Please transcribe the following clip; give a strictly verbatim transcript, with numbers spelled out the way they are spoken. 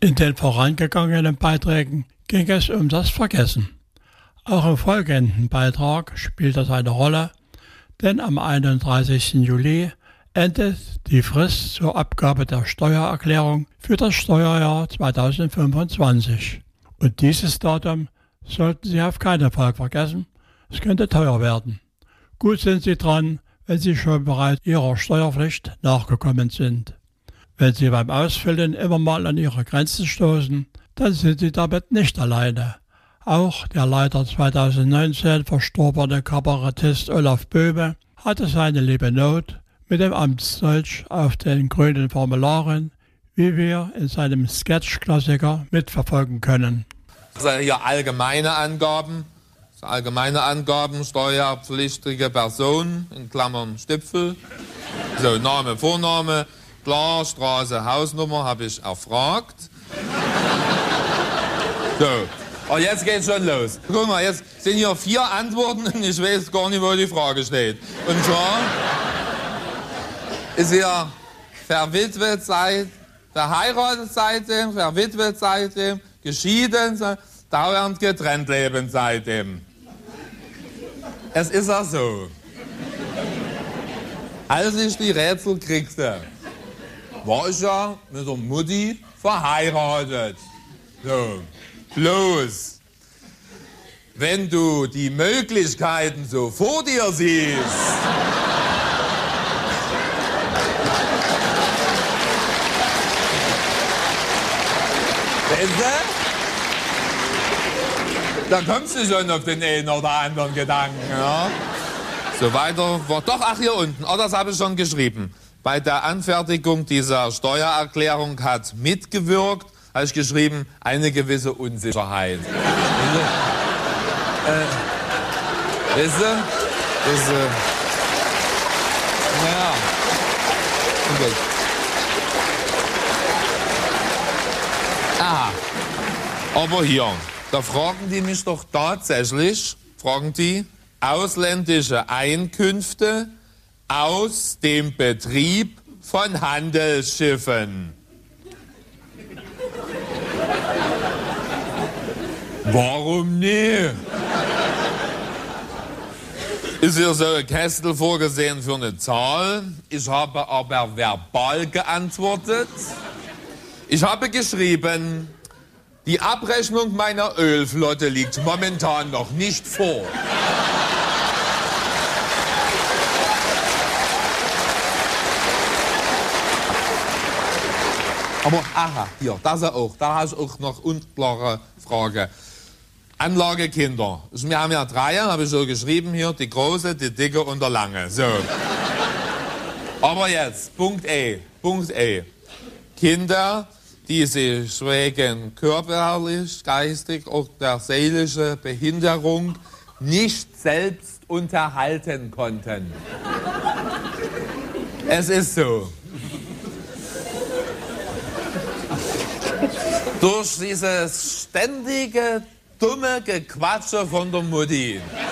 In den vorangegangenen Beiträgen ging es um das Vergessen. Auch im folgenden Beitrag spielt das eine Rolle, denn am einunddreißigsten Juli endet die Frist zur Abgabe der Steuererklärung für das Steuerjahr zweitausendfünfundzwanzig. Und dieses Datum sollten Sie auf keinen Fall vergessen, es könnte teuer werden. Gut sind Sie dran, wenn Sie schon bereits Ihrer Steuerpflicht nachgekommen sind. Wenn Sie beim Ausfüllen immer mal an Ihre Grenzen stoßen, dann sind Sie damit nicht alleine. Auch der leider zweitausendneunzehn verstorbene Kabarettist Olaf Böhme hatte seine liebe Not mit dem Amtsdeutsch auf den grünen Formularen, wie wir in seinem Sketch-Klassiker mitverfolgen können. Also hier allgemeine Angaben, allgemeine Angaben, steuerpflichtige Person, in Klammern Stipfel, so Name, Vorname, klar, Straße, Hausnummer habe ich erfragt. So. Oh, jetzt geht's schon los. Guck mal, jetzt sind hier vier Antworten und ich weiß gar nicht, wo die Frage steht. Und zwar ist hier verwitwet seit, verheiratet seitdem, verwitwet seitdem, geschieden, dauernd getrennt leben seitdem. Es ist ja so. Als ich die Rätsel kriegte, war ich ja mit der Mutti verheiratet. So. Bloß, wenn du die Möglichkeiten so vor dir siehst, weißt du, da kommst du schon auf den einen oder anderen Gedanken. Ja? So weiter war doch, ach hier unten, oh, das habe ich schon geschrieben. Bei der Anfertigung dieser Steuererklärung hat mitgewirkt, habe ich geschrieben, eine gewisse Unsicherheit. Weißt du? Äh, weißt du? Weißt du? Naja. Okay. Aha. Aber hier, da fragen die mich doch tatsächlich, fragen die, ausländische Einkünfte aus dem Betrieb von Handelsschiffen. Warum nie? Ist hier so ein Kästel vorgesehen für eine Zahl? Ich habe aber verbal geantwortet. Ich habe geschrieben, die Abrechnung meiner Ölflotte liegt momentan noch nicht vor. Aber aha, hier, das auch, da hast du auch noch unklare Frage. Anlagekinder. Wir haben ja drei, habe ich so geschrieben hier, die große, die dicke und der lange. So. Aber jetzt, Punkt E, Punkt E. Kinder, die sich wegen körperlich, geistig oder seelischer Behinderung nicht selbst unterhalten konnten. Es ist so. Durch dieses ständige, dumme Gequatsche von der Mutti